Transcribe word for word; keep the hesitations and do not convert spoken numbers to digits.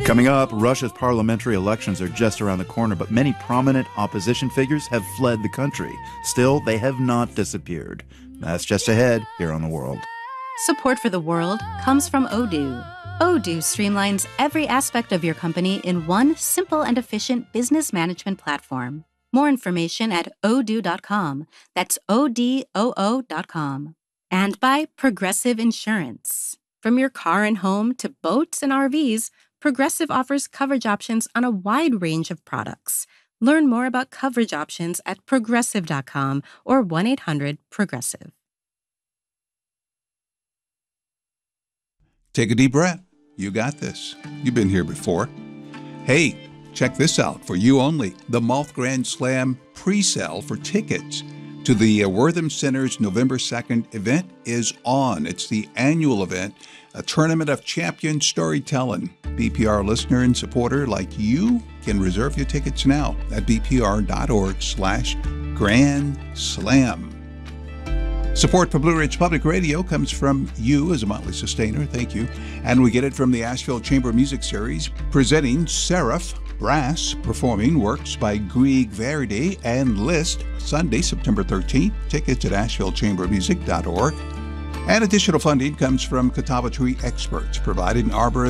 Coming up, Russia's parliamentary elections are just around the corner, but many prominent opposition figures have fled the country. Still, they have not disappeared. That's just ahead here on The World. Support for The World comes from Odoo. Odoo streamlines every aspect of your company in one simple and efficient business management platform. More information at odoo dot com. That's O D O O dot com. And by Progressive Insurance. From your car and home to boats and R Vs, Progressive offers coverage options on a wide range of products. Learn more about coverage options at progressive dot com or one eight hundred progressive. Take a deep breath. You got this. You've been here before. Hey, check this out for you only. The Moth Grand Slam pre-sale for tickets to the uh, Wortham Center's November second event is on. It's the annual event, a tournament of champion storytelling. B P R listener and supporter like you can reserve your tickets now at b p r dot org slash grand slam. Support for Blue Ridge Public Radio comes from you as a monthly sustainer. Thank you. And we get it from the Asheville Chamber Music Series, presenting Seraph Brass, performing works by Grieg Verdi and Liszt, Sunday, September thirteenth. Tickets at asheville chamber music dot org. And additional funding comes from Catawba Tree Experts, providing arbor